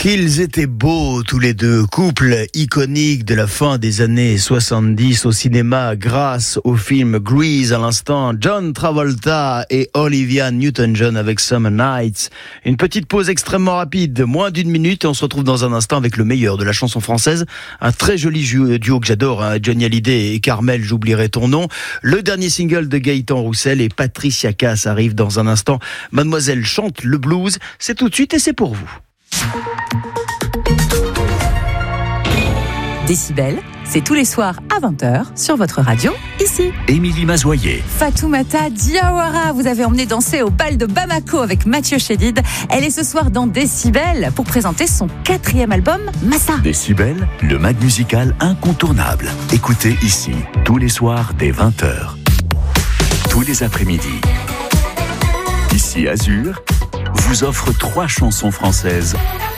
Qu'ils étaient beaux tous les deux, couple iconique de la fin des années 70 au cinéma grâce au film Grease à l'instant, John Travolta et Olivia Newton-John avec Summer Nights. Une petite pause extrêmement rapide, moins d'une minute et on se retrouve dans un instant avec le meilleur de la chanson française. Un très joli duo que j'adore, hein, Johnny Hallyday et Carmel, j'oublierai ton nom. Le dernier single de Gaëtan Roussel et Patricia Cass arrive dans un instant. Mademoiselle chante le blues, c'est tout de suite et c'est pour vous. Décibel, c'est tous les soirs à 20h sur votre radio, ici. Émilie Mazoyer. Fatoumata Diawara, vous avez emmené danser au bal de Bamako avec Mathieu Chédid. Elle est ce soir dans Décibel pour présenter son 4e album, Massa. Décibel, le mag musical incontournable. Écoutez ici, tous les soirs dès 20h. Tous les après-midi. Ici Azur vous offre 3 chansons françaises